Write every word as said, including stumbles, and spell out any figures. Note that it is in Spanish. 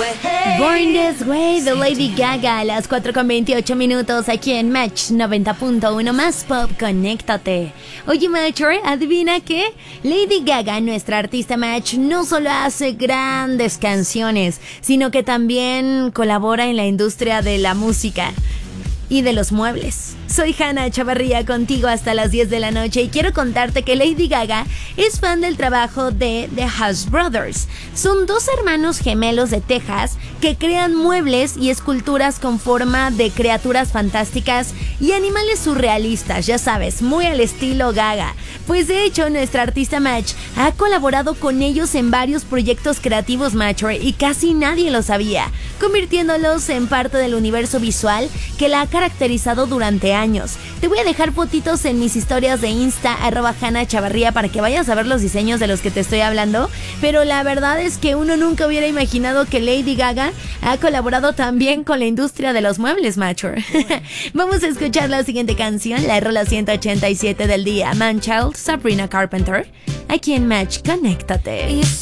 Born This Way de Lady Gaga a las cuatro con veintiocho minutos aquí en Match noventa punto uno más Pop, conéctate. Oye, Matcher, ¿adivina qué? Lady Gaga, nuestra artista Match, no solo hace grandes canciones, sino que también colabora en la industria de la música y de los muebles. Soy Hanna Chavarría, contigo hasta las diez de la noche, y quiero contarte que Lady Gaga es fan del trabajo de The House Brothers. Son dos hermanos gemelos de Texas que crean muebles y esculturas con forma de criaturas fantásticas y animales surrealistas, ya sabes, muy al estilo Gaga. Pues de hecho, nuestra artista Match ha colaborado con ellos en varios proyectos creativos, Matcher, y casi nadie lo sabía, convirtiéndolos en parte del universo visual que la ha caracterizado durante años. Te voy a dejar fotitos en mis historias de Insta, arroba Hanna Chavarría, para que vayas a ver los diseños de los que te estoy hablando. Pero la verdad es que uno nunca hubiera imaginado que Lady Gaga ha colaborado también con la industria de los muebles, Matcher. Vamos a escuchar la siguiente canción, la rola ciento ochenta y siete del día, Man Child, Sabrina Carpenter, aquí en Match, conéctate.